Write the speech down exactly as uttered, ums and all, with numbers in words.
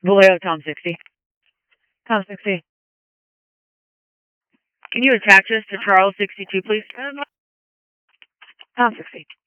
Vallejo, Tom sixty. Tom sixty. Can you attach this to Charles sixty-two, please? Tom sixty.